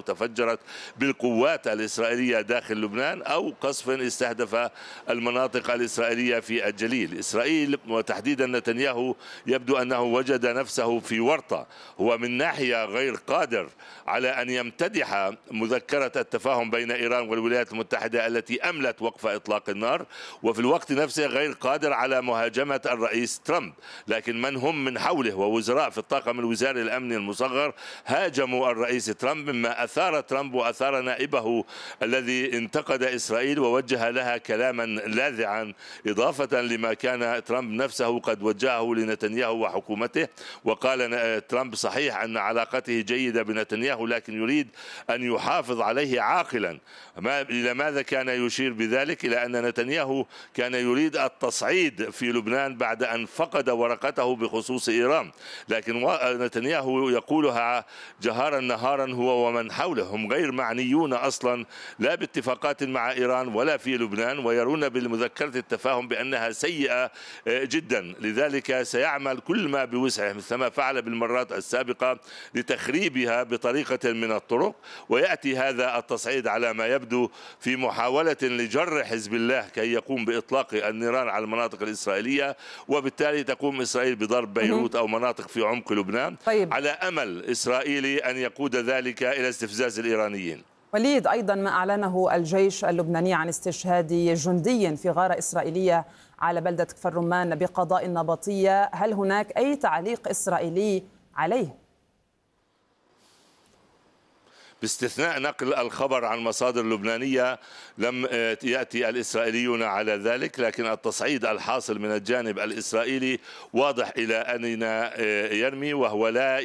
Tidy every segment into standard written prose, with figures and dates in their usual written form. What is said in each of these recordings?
وتفجرت بالقوات الإسرائيلية داخل لبنان، أو قصف استهدف المناطق الإسرائيلية في الجليل. إسرائيل وتحديدا نتنياهو يبدو أنه وجد نفسه في ورطة. هو من ناحية غير قادر على أن يمتدح مذكرة التفاهم بين إيران والولايات المتحدة التي أملت وقف إطلاق النار، وفي الوقت نفسه غير قادر على مهاجمة الرئيس ترامب. لكن من هم من حوله ووزراء في الطاقم الوزاري الأمني المصغر هاجموا الرئيس ترامب، مما أثار ترامب وأثار نائبه الذي انتقد إسرائيل ووجه لها كلاما لاذعا، إضافة لما كان ترامب نفسه قد وجهه لنتنياهو وحكومته. وقال ترامب صحيح أن علاقته جيدة بنتنياهو لكن يريد أن يحافظ عليه عاقلا. إلى ماذا كان يشير بذلك؟ إلى أن نتنياهو كان يريد التصعيد في لبنان بعد أن فقد ورقته بخصوص إيران، لكن نتنياهو يقولها جهارا نهارا هو ومن حوله، هم غير معنيون أصلا لا باتفاقات مع إيران ولا في لبنان، ويرون بالمذكرة التفاهم بأنها سيئة جدا. لذلك سيعمل كل ما بوسعه مثلما فعل بالمرات السابقة لتخريبها بطريقة من الطرق، ويأتي هذا التصعيد على ما يبدو في محاولة لجر حزب الله كي يقوم بإطلاق النيران على المناطق الإسرائيلية، وبالتالي تقوم إسرائيل بضرب بيروت أو مناطق في عمق لبنان. طيب. على أمل إسرائيلي أن يقود ذلك إلى استفزاز الإيرانيين. وليد، أيضا ما أعلنه الجيش اللبناني عن استشهاد جندي في غارة إسرائيلية على بلدة كفر رمان بقضاء النبطية، هل هناك أي تعليق إسرائيلي عليه؟ باستثناء نقل الخبر عن مصادر لبنانية لم يأتي الإسرائيليون على ذلك، لكن التصعيد الحاصل من الجانب الإسرائيلي واضح إلى أين يرمي، وهو لا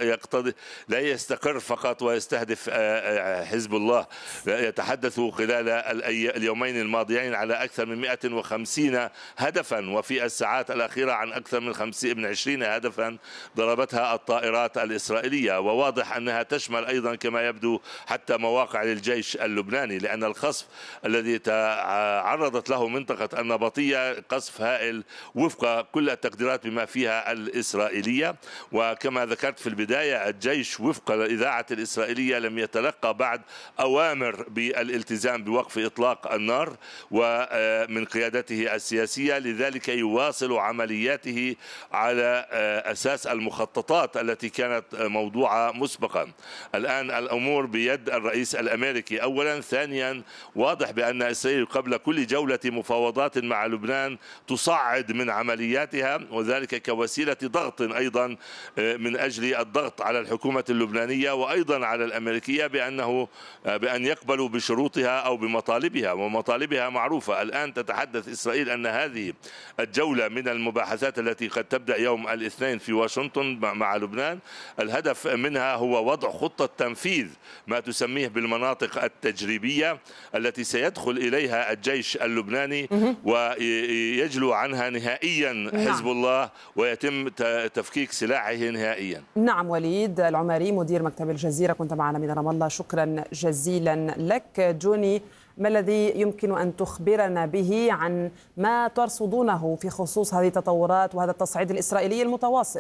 يستقر فقط ويستهدف حزب الله. يتحدث خلال اليومين الماضيين على أكثر من 150 هدفا، وفي الساعات الأخيرة عن أكثر من 20 هدفا ضربتها الطائرات الإسرائيلية، وواضح أنها تشمل أيضا كما يبدو حتى مواقع للجيش اللبناني، لأن القصف الذي تعرضت له منطقة النبطية قصف هائل وفق كل التقديرات بما فيها الإسرائيلية. وكما ذكرت في البداية الجيش وفق الإذاعة الإسرائيلية لم يتلقى بعد أوامر بالالتزام بوقف إطلاق النار ومن قيادته السياسية، لذلك يواصل عملياته على أساس المخططات التي كانت موضوعة مسبقا. الآن الأمور بيد الرئيس الأمريكي أولا، ثانيا واضح بأن إسرائيل قبل كل جولة مفاوضات مع لبنان تصعد من عملياتها، وذلك كوسيلة ضغط أيضا من أجل الضغط على الحكومة اللبنانية وأيضا على الأمريكية بأن يقبلوا بشروطها أو بمطالبها، ومطالبها معروفة. الآن تتحدث إسرائيل أن هذه الجولة من المباحثات التي قد تبدأ يوم الاثنين في واشنطن مع لبنان الهدف منها هو وضع خطة تنفيذ ما تسميه بالمناطق التجريبية التي سيدخل إليها الجيش اللبناني ويجلو عنها نهائيا حزب الله ويتم تفكيك سلاحه نهائيا. نعم، وليد العمري مدير مكتب الجزيرة كنت معنا من رام الله، شكرا جزيلا لك. جوني، ما الذي يمكن أن تخبرنا به عن ما ترصدونه في خصوص هذه التطورات وهذا التصعيد الإسرائيلي المتواصل؟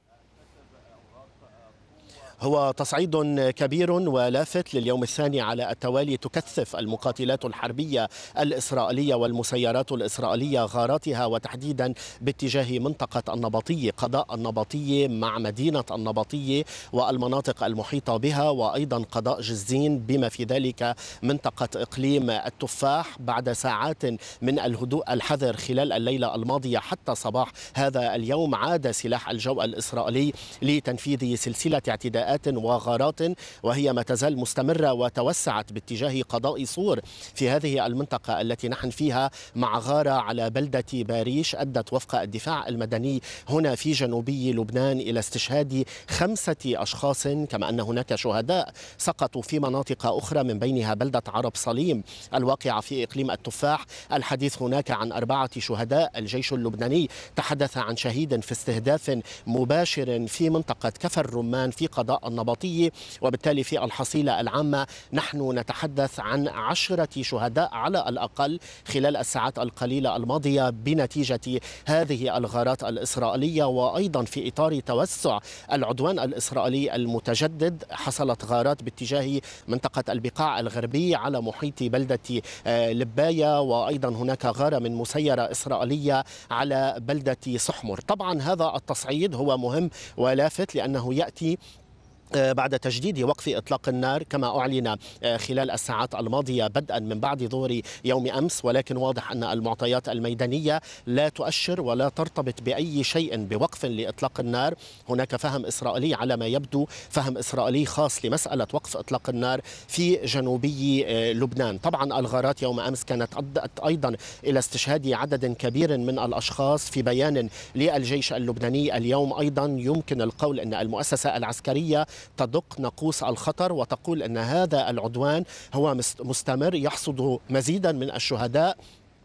هو تصعيد كبير ولافت لليوم الثاني على التوالي. تكثف المقاتلات الحربية الإسرائيلية والمسيرات الإسرائيلية غاراتها، وتحديدا باتجاه منطقة النبطية، قضاء النبطية مع مدينة النبطية والمناطق المحيطة بها، وأيضا قضاء جزين بما في ذلك منطقة إقليم التفاح. بعد ساعات من الهدوء الحذر خلال الليلة الماضية حتى صباح هذا اليوم، عاد سلاح الجو الإسرائيلي لتنفيذ سلسلة اعتداءات وغارات، وهي ما تزال مستمرة، وتوسعت باتجاه قضاء صور في هذه المنطقة التي نحن فيها، مع غارة على بلدة باريش أدت وفق الدفاع المدني هنا في جنوبي لبنان إلى استشهاد 5 أشخاص، كما أن هناك شهداء سقطوا في مناطق أخرى من بينها بلدة عرب صليم الواقعة في إقليم التفاح. الحديث هناك عن 4 شهداء. الجيش اللبناني تحدث عن شهيد في استهداف مباشر في منطقة كفر رمان في قضاء القضاء النبطي. وبالتالي في الحصيلة العامة نحن نتحدث عن 10 شهداء على الأقل خلال الساعات القليلة الماضية بنتيجة هذه الغارات الإسرائيلية. وأيضا في إطار توسع العدوان الإسرائيلي المتجدد حصلت غارات باتجاه منطقة البقاع الغربي على محيط بلدة لباية، وأيضا هناك غارة من مسيرة إسرائيلية على بلدة صحمر. طبعا هذا التصعيد هو مهم ولافت لأنه يأتي بعد تجديد وقف إطلاق النار كما أعلن خلال الساعات الماضية بدءا من بعد ظهر يوم أمس، ولكن واضح أن المعطيات الميدانية لا تؤشر ولا ترتبط بأي شيء بوقف لإطلاق النار. هناك فهم إسرائيلي على ما يبدو، فهم إسرائيلي خاص لمسألة وقف إطلاق النار في جنوبي لبنان. طبعا الغارات يوم أمس كانت أدت أيضا إلى استشهاد عدد كبير من الأشخاص. في بيان للجيش اللبناني اليوم أيضا يمكن القول أن المؤسسة العسكرية تدق ناقوس الخطر وتقول أن هذا العدوان هو مستمر يحصد مزيدا من الشهداء،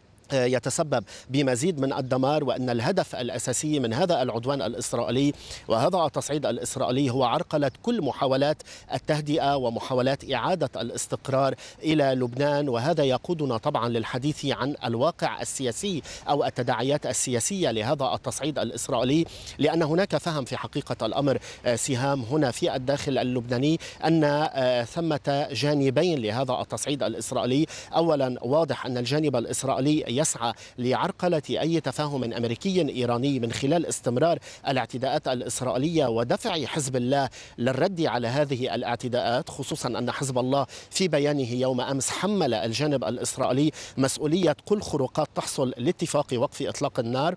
يتسبب بمزيد من الدمار، وأن الهدف الأساسي من هذا العدوان الإسرائيلي وهذا التصعيد الإسرائيلي هو عرقلة كل محاولات التهدئة ومحاولات إعادة الاستقرار إلى لبنان. وهذا يقودنا طبعا للحديث عن الواقع السياسي أو التداعيات السياسية لهذا التصعيد الإسرائيلي، لأن هناك فهم في حقيقة الأمر سهام هنا في الداخل اللبناني أن ثمة جانبين لهذا التصعيد الإسرائيلي. أولا واضح أن الجانب الإسرائيلي يسعى لعرقلة أي تفاهم أمريكي إيراني من خلال استمرار الاعتداءات الإسرائيلية ودفع حزب الله للرد على هذه الاعتداءات، خصوصا أن حزب الله في بيانه يوم أمس حمل الجانب الإسرائيلي مسؤولية كل خروقات تحصل لاتفاق وقف إطلاق النار.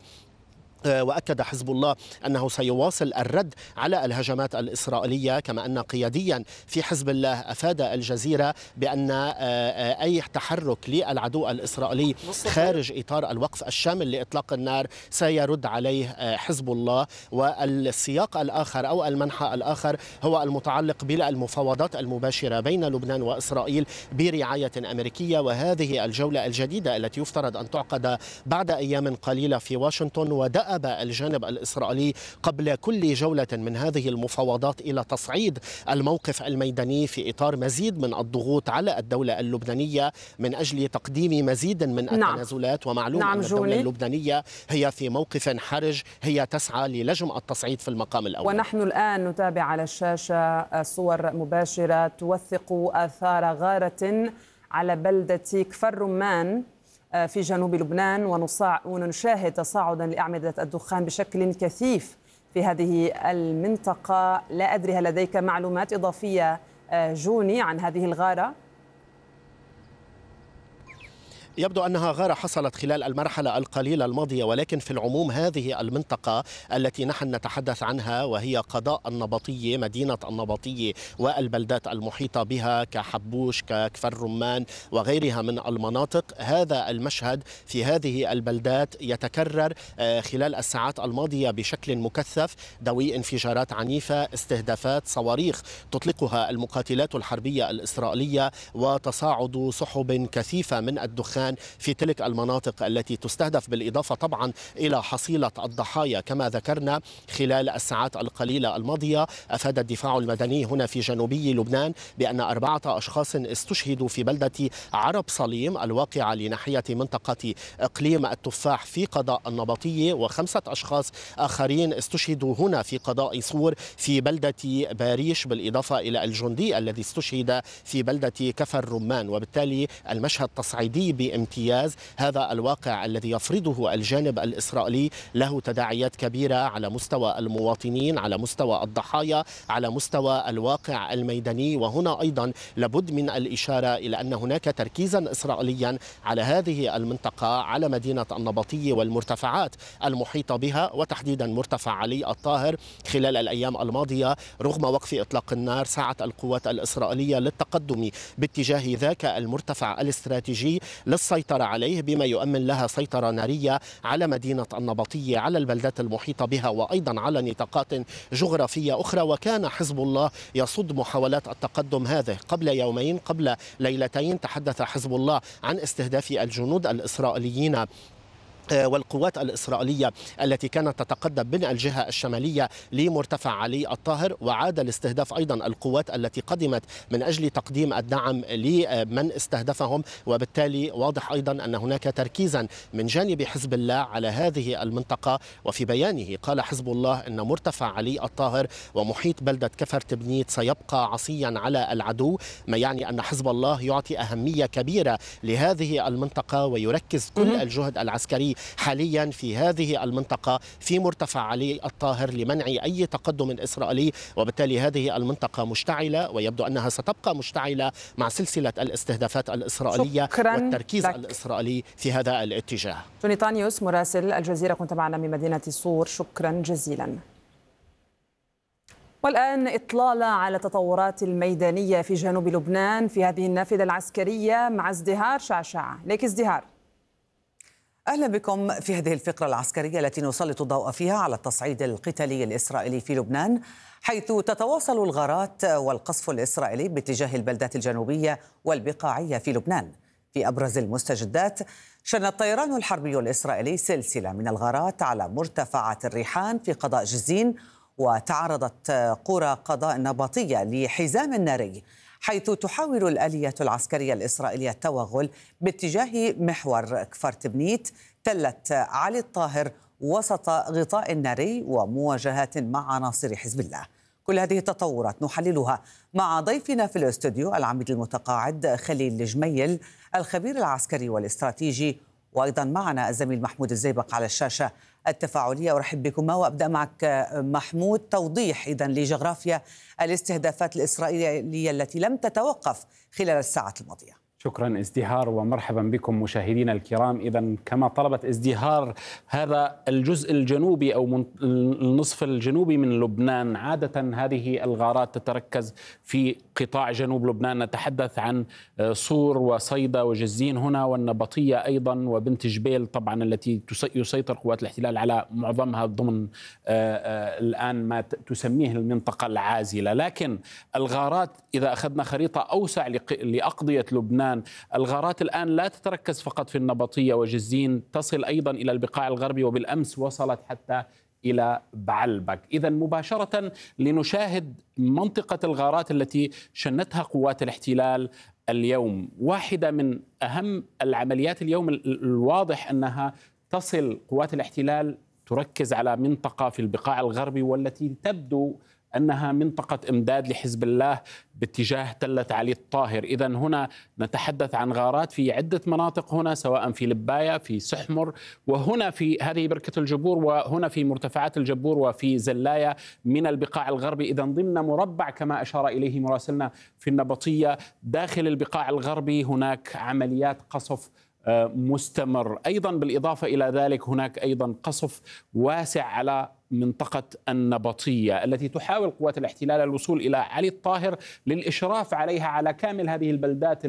وأكد حزب الله أنه سيواصل الرد على الهجمات الإسرائيلية، كما أن قياديا في حزب الله أفاد الجزيرة بأن أي تحرك للعدو الإسرائيلي خارج إطار الوقف الشامل لإطلاق النار سيرد عليه حزب الله. والسياق الآخر أو المنحى الآخر هو المتعلق بالمفاوضات المباشرة بين لبنان وإسرائيل برعاية أمريكية، وهذه الجولة الجديدة التي يفترض أن تعقد بعد أيام قليلة في واشنطن. ودأب الجانب الإسرائيلي قبل كل جولة من هذه المفاوضات إلى تصعيد الموقف الميداني في إطار مزيد من الضغوط على الدولة اللبنانية من أجل تقديم مزيد من التنازلات. ومعلوم أن الدولة اللبنانية هي في موقف حرج، هي تسعى للجم التصعيد في المقام الأول. ونحن الآن نتابع على الشاشة صور مباشرة توثق آثار غارة على بلدة كفر رمان في جنوب لبنان، ونشاهد تصاعدا لأعمدة الدخان بشكل كثيف في هذه المنطقة. لا أدري هل لديك معلومات إضافية جوني عن هذه الغارة؟ يبدو أنها غارة حصلت خلال المرحلة القليلة الماضية، ولكن في العموم هذه المنطقة التي نحن نتحدث عنها وهي قضاء النبطية، مدينة النبطية والبلدات المحيطة بها كحبوش ككفر رمان وغيرها من المناطق، هذا المشهد في هذه البلدات يتكرر خلال الساعات الماضية بشكل مكثف. دوي انفجارات عنيفة، استهدافات، صواريخ تطلقها المقاتلات الحربية الإسرائيلية، وتصاعد سحب كثيفة من الدخان في تلك المناطق التي تستهدف، بالإضافة طبعا إلى حصيلة الضحايا. كما ذكرنا خلال الساعات القليلة الماضية أفاد الدفاع المدني هنا في جنوبي لبنان بأن 4 أشخاص استشهدوا في بلدة عرب صليم الواقعة لناحية منطقة إقليم التفاح في قضاء النبطية، و5 أشخاص آخرين استشهدوا هنا في قضاء صور في بلدة باريش، بالإضافة إلى الجندي الذي استشهد في بلدة كفر رمان. وبالتالي المشهد تصعيدي بامتياز. هذا الواقع الذي يفرضه الجانب الإسرائيلي له تداعيات كبيرة على مستوى المواطنين، على مستوى الضحايا، على مستوى الواقع الميداني. وهنا أيضا لابد من الإشارة إلى أن هناك تركيزا إسرائيليا على هذه المنطقة، على مدينة النبطية والمرتفعات المحيطة بها، وتحديدا مرتفع علي الطاهر. خلال الأيام الماضية رغم وقف إطلاق النار سعت القوات الإسرائيلية للتقدم باتجاه ذاك المرتفع الاستراتيجي للسيطرة عليه، بما يؤمن لها سيطرة نارية على مدينة النبطية، على البلدات المحيطة بها، وأيضا على نطاقات جغرافية أخرى. وكان حزب الله يصد محاولات التقدم هذه. قبل يومين، قبل ليلتين، تحدث حزب الله عن استهداف الجنود الإسرائيليين والقوات الإسرائيلية التي كانت تتقدم من الجهة الشمالية لمرتفع علي الطاهر، وعاد لاستهداف أيضا القوات التي قدمت من أجل تقديم الدعم لمن استهدفهم. وبالتالي واضح أيضا أن هناك تركيزا من جانب حزب الله على هذه المنطقة. وفي بيانه قال حزب الله أن مرتفع علي الطاهر ومحيط بلدة كفر تبنيت سيبقى عصيا على العدو، ما يعني أن حزب الله يعطي أهمية كبيرة لهذه المنطقة ويركز كل الجهد العسكري حاليا في هذه المنطقة في مرتفع علي الطاهر لمنع أي تقدم إسرائيلي. وبالتالي هذه المنطقة مشتعلة، ويبدو أنها ستبقى مشتعلة مع سلسلة الاستهدافات الإسرائيلية والتركيز الإسرائيلي في هذا الاتجاه. جوني طانيوس مراسل الجزيرة كنت معنا من مدينة صور، شكرا جزيلا. والآن إطلالة على التطورات الميدانية في جنوب لبنان في هذه النافذة العسكرية مع ازدهار شعشع. ليك ازدهار. أهلا بكم في هذه الفقرة العسكرية التي نسلط الضوء فيها على التصعيد القتالي الإسرائيلي في لبنان، حيث تتواصل الغارات والقصف الإسرائيلي باتجاه البلدات الجنوبية والبقاعية في لبنان. في أبرز المستجدات، شن الطيران الحربي الإسرائيلي سلسلة من الغارات على مرتفعات الريحان في قضاء جزين، وتعرضت قرى قضاء النبطية لحزام ناري، حيث تحاول الآلية العسكرية الإسرائيلية التوغل باتجاه محور كفر تبنيت تلة علي الطاهر وسط غطاء ناري ومواجهات مع عناصر حزب الله. كل هذه التطورات نحللها مع ضيفنا في الاستوديو العميد المتقاعد خليل الجميل الخبير العسكري والاستراتيجي، وأيضا معنا الزميل محمود الزيبق على الشاشة التفاعلية. أرحب بكما وأبدأ معك محمود. توضيح إذن لجغرافيا الاستهدافات الإسرائيلية التي لم تتوقف خلال الساعات الماضية. شكرا ازدهار ومرحبا بكم مشاهدينا الكرام. إذن كما طلبت ازدهار، هذا الجزء الجنوبي أو النصف الجنوبي من لبنان، عادة هذه الغارات تتركز في قطاع جنوب لبنان. نتحدث عن صور وصيدا وجزين هنا والنبطية أيضا وبنت جبيل طبعا التي يسيطر قوات الاحتلال على معظمها ضمن الآن ما تسميه المنطقة العازلة. لكن الغارات إذا أخذنا خريطة أوسع لأقضية لبنان، الغارات الآن لا تتركز فقط في النبطية وجزين، تصل أيضا إلى البقاع الغربي، وبالأمس وصلت حتى إلى بعلبك. إذن مباشرة لنشاهد منطقة الغارات التي شنتها قوات الاحتلال اليوم. واحدة من أهم العمليات اليوم الواضح أنها تصل قوات الاحتلال تركز على منطقة في البقاع الغربي والتي تبدو أنها منطقة إمداد لحزب الله باتجاه تلة علي الطاهر. إذن هنا نتحدث عن غارات في عدة مناطق هنا، سواء في لباية، في سحمر، وهنا في هذه بركة الجبور، وهنا في مرتفعات الجبور، وفي زلاية من البقاع الغربي. إذن ضمن مربع كما أشار إليه مراسلنا في النبطية داخل البقاع الغربي هناك عمليات قصف مستمر. أيضا بالإضافة إلى ذلك هناك أيضا قصف واسع على منطقة النبطية التي تحاول قوات الاحتلال الوصول إلى علي الطاهر للإشراف عليها على كامل هذه البلدات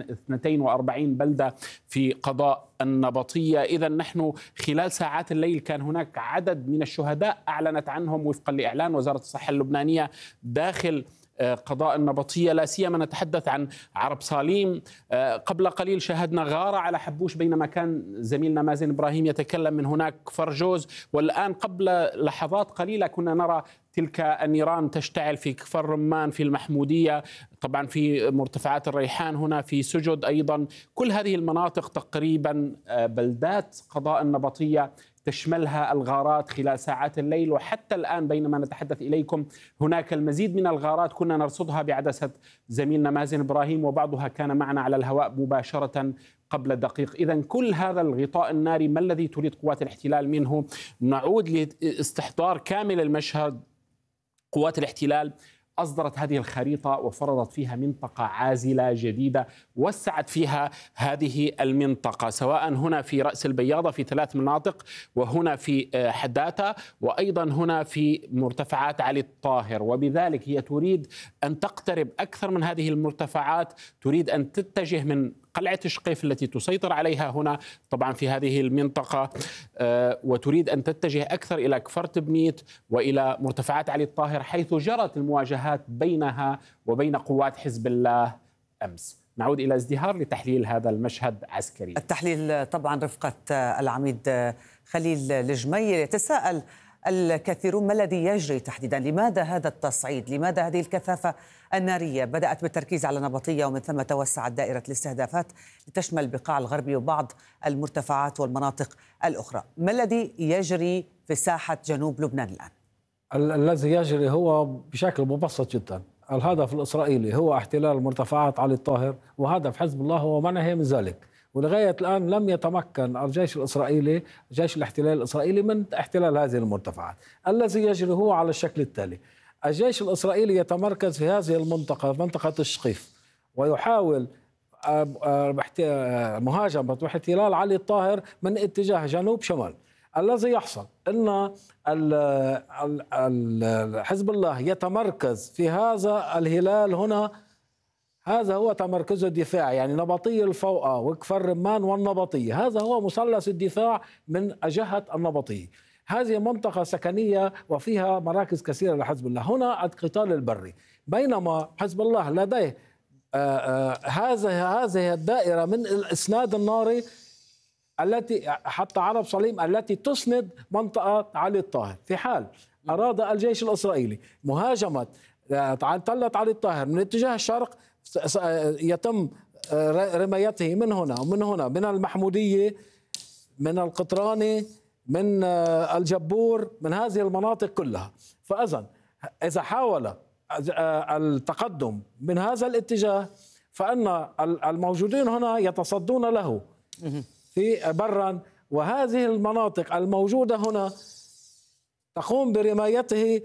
42 بلدة في قضاء النبطية. إذن نحن خلال ساعات الليل كان هناك عدد من الشهداء أعلنت عنهم وفقا لإعلان وزارة الصحة اللبنانية داخل قضاء النبطية، لا سيما نتحدث عن عرب صاليم. قبل قليل شاهدنا غارة على حبوش بينما كان زميلنا مازن إبراهيم يتكلم من هناك فرجوز، والآن قبل لحظات قليلة كنا نرى تلك النيران تشتعل في كفر رمان في المحمودية، طبعا في مرتفعات الريحان هنا في سجد أيضا. كل هذه المناطق تقريبا بلدات قضاء النبطية تشملها الغارات خلال ساعات الليل. وحتى الآن بينما نتحدث إليكم هناك المزيد من الغارات كنا نرصدها بعدسة زميلنا مازن إبراهيم، وبعضها كان معنا على الهواء مباشرة قبل دقيق. إذن كل هذا الغطاء الناري ما الذي تريد قوات الاحتلال منه؟ نعود لاستحضار كامل المشهد. قوات الاحتلال أصدرت هذه الخريطة وفرضت فيها منطقة عازلة جديدة، وسعت فيها هذه المنطقة، سواء هنا في رأس البياضة في 3 مناطق، وهنا في حداثة، وأيضا هنا في مرتفعات علي الطاهر. وبذلك هي تريد أن تقترب أكثر من هذه المرتفعات، تريد أن تتجه من قلعة شقيف التي تسيطر عليها هنا طبعا في هذه المنطقة، وتريد أن تتجه أكثر إلى كفر تبنيت وإلى مرتفعات علي الطاهر، حيث جرت المواجهات بينها وبين قوات حزب الله أمس. نعود إلى ازدهار لتحليل هذا المشهد عسكريا. التحليل طبعا رفقة العميد خليل الجميل. يتساءل الكثيرون ما الذي يجري تحديدا؟ لماذا هذا التصعيد؟ لماذا هذه الكثافة النارية؟ بدأت بالتركيز على نبطية ومن ثم توسعت دائرة الاستهدافات لتشمل البقاع الغربي وبعض المرتفعات والمناطق الأخرى. ما الذي يجري في ساحة جنوب لبنان الآن؟ الذي يجري هو بشكل مبسط جدا. الهدف الإسرائيلي هو احتلال مرتفعات علي الطاهر، وهدف حزب الله هو منعه من ذلك. ولغاية الآن لم يتمكن الجيش الإسرائيلي، جيش الاحتلال الإسرائيلي، من احتلال هذه المرتفعات. الذي يجري هو على الشكل التالي: الجيش الإسرائيلي يتمركز في هذه المنطقة، منطقة الشقيف، ويحاول مهاجمة واحتلال علي الطاهر من اتجاه جنوب شمال. الذي يحصل أن حزب الله يتمركز في هذا الهلال هنا، هذا هو تمركزه الدفاعي، يعني نبطية الفوقة وكفر رمان والنبطية، هذا هو مثلث الدفاع من جهة النبطية. هذه منطقة سكنية وفيها مراكز كثيرة لحزب الله. هنا القتال البري، بينما حزب الله لديه هذه الدائرة من الإسناد الناري التي حتى عرب صليم التي تسند منطقة علي الطاهر. في حال أراد الجيش الإسرائيلي مهاجمة تلة علي الطاهر من اتجاه الشرق، يتم رميته من هنا ومن هنا، من المحمودية، من القطراني، من الجبور، من هذه المناطق كلها. فإذا إذا حاول التقدم من هذا الاتجاه فإن الموجودين هنا يتصدون له في برا، وهذه المناطق الموجودة هنا تقوم برمايته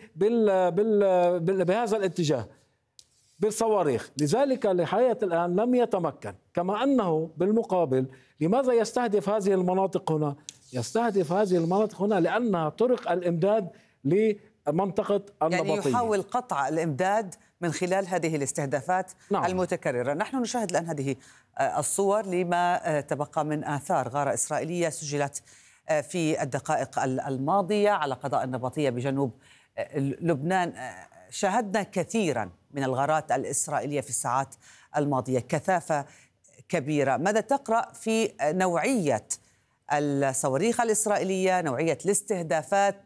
بهذا الاتجاه بالصواريخ. لذلك لحياة الآن لم يتمكن. كما أنه بالمقابل لماذا يستهدف هذه المناطق هنا؟ يستهدف هذه المناطق هنا لأنها طرق الإمداد لمنطقة النبطية، يعني يحاول قطع الإمداد من خلال هذه الاستهدافات المتكررة. نحن نشاهد الآن هذه الصور لما تبقى من آثار غارة إسرائيلية سجلت في الدقائق الماضية على قضاء النبطية بجنوب لبنان. شاهدنا كثيرا من الغارات الإسرائيلية في الساعات الماضية، كثافة كبيرة. ماذا تقرأ في نوعية الصواريخ الإسرائيلية، نوعية الاستهدافات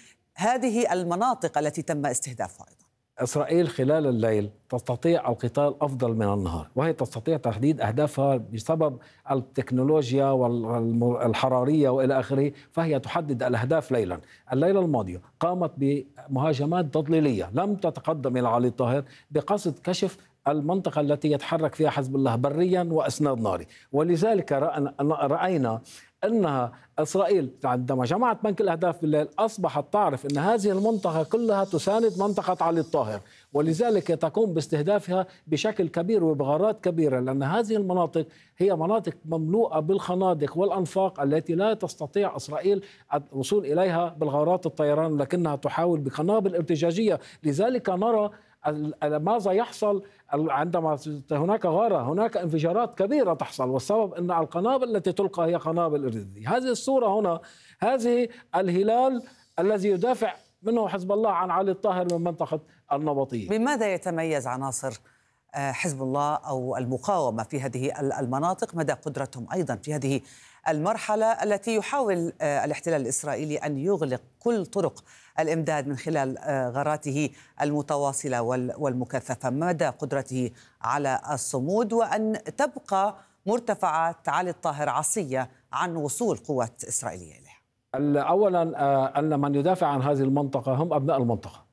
لهذه المناطق التي تم استهدافها؟ أيضا إسرائيل خلال الليل تستطيع القتال أفضل من النهار، وهي تستطيع تحديد أهدافها بسبب التكنولوجيا والحرارية وإلى آخره، فهي تحدد الأهداف ليلا. الليلة الماضية قامت بمهاجمات تضليلية، لم تتقدم إلى علي الطاهر بقصد كشف المنطقة التي يتحرك فيها حزب الله بريا وأسناد ناري. ولذلك رأينا أنها إسرائيل عندما جمعت بنك الأهداف بالليل أصبحت تعرف أن هذه المنطقة كلها تساند منطقة علي الطاهر، ولذلك تقوم باستهدافها بشكل كبير وبغارات كبيرة، لأن هذه المناطق هي مناطق مملوءة بالخنادق والأنفاق التي لا تستطيع إسرائيل الوصول إليها بالغارات الطيران، لكنها تحاول بقنابل ارتجاجية. لذلك نرى ماذا يحصل عندما هناك غارة، هناك انفجارات كبيرة تحصل، والسبب أن القنابل التي تلقى هي قنابل ارتجاجية. هذه الصورة هنا، هذه الهلال الذي يدافع منه حزب الله عن علي الطاهر من منطقة النبطية. بماذا يتميز عناصر حزب الله أو المقاومة في هذه المناطق؟ مدى قدرتهم أيضا في هذه المرحلة التي يحاول الاحتلال الإسرائيلي أن يغلق كل طرق الإمداد من خلال غاراته المتواصلة والمكثفة؟ مدى قدرته على الصمود وأن تبقى مرتفعات علي الطاهر عصية عن وصول قوات إسرائيلية إليها؟ أولا أن من يدافع عن هذه المنطقة هم أبناء المنطقة،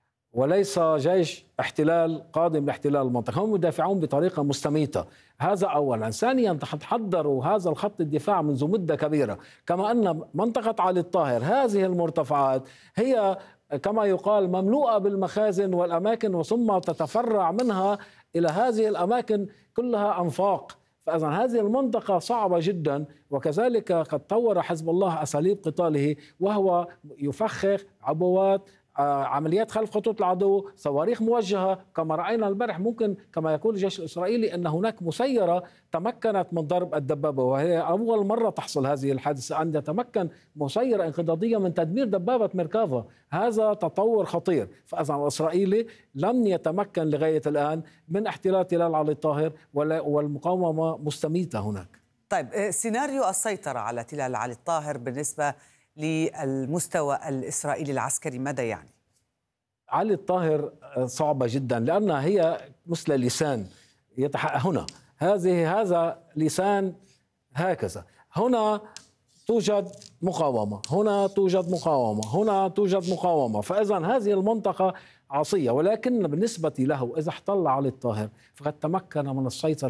وليس جيش احتلال قادم لاحتلال المنطقة، هم يدافعون بطريقة مستميتة. هذا أولا. ثانيا حضروا هذا الخط الدفاع منذ مدة كبيرة. كما أن منطقة علي الطاهر هذه المرتفعات هي كما يقال مملوءة بالمخازن والأماكن، ثم تتفرع منها إلى هذه الأماكن كلها أنفاق. فإذا هذه المنطقة صعبة جدا، وكذلك قد طور حزب الله أساليب قتاله، وهو يفخخ عبوات عمليات خلف خطوط العدو، صواريخ موجهة كما رأينا البارح. ممكن كما يقول الجيش الإسرائيلي أن هناك مسيرة تمكنت من ضرب الدبابة، وهي أول مرة تحصل هذه الحادثة أن يتمكن مسيرة انقضاضية من تدمير دبابة ميركافا. هذا تطور خطير. فإذا الإسرائيلي لم يتمكن لغاية الآن من احتلال تلال علي الطاهر، والمقاومة مستميتة هناك. طيب، سيناريو السيطرة على تلال علي الطاهر بالنسبة للمستوى الإسرائيلي العسكري ماذا يعني؟ علي الطاهر صعبة جدا لأنها هي مثل لسان هنا هذا لسان هكذا، هنا توجد مقاومة، هنا توجد مقاومة، هنا توجد مقاومة. فإذا هذه المنطقة عصية، ولكن بالنسبة له إذا احتل علي الطاهر فقد تمكن من السيطرة